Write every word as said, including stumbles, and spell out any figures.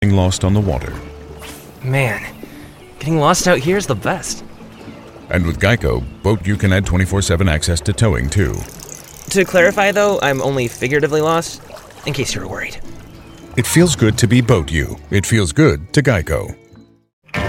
getting lost on the water. Man, getting lost out here is the best. And with Geico, Boat U can add twenty-four seven access to towing, too. To clarify, though, I'm only figuratively lost, in case you were worried. It feels good to be Boat U. It feels good to Geico.